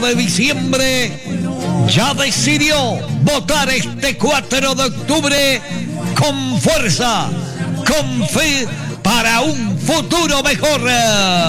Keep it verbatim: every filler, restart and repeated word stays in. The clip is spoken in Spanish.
de diciembre ya decidió votar este cuatro de octubre con fuerza, con fe para un futuro mejor.